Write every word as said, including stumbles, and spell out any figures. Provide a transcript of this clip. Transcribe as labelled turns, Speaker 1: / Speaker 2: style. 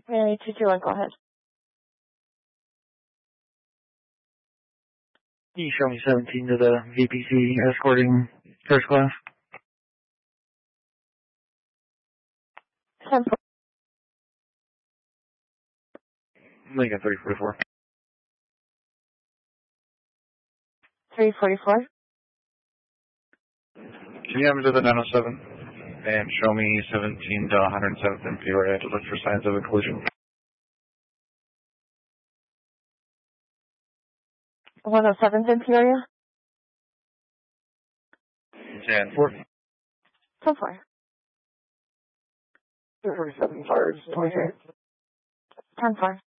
Speaker 1: Mary two two one, go ahead.
Speaker 2: Can you show me seventeen to the V P C escorting first class?
Speaker 1: ten
Speaker 2: Lincoln three forty-four.
Speaker 1: three forty-four.
Speaker 3: Can you have me to the nine oh seven and show me seventeen to one hundred seventh M P area to look for signs of a collision?
Speaker 1: one oh seventh Imperial?
Speaker 3: ten four.
Speaker 1: ten four.
Speaker 2: forty-seven cars.
Speaker 1: ten four.